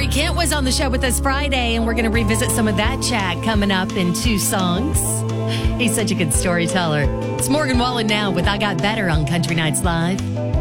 Corey Kent was on the show with us Friday, and we're going to revisit some of that chat coming up in 2 songs. He's such a good storyteller. It's Morgan Wallen now with I Got Better on Country Nights Live.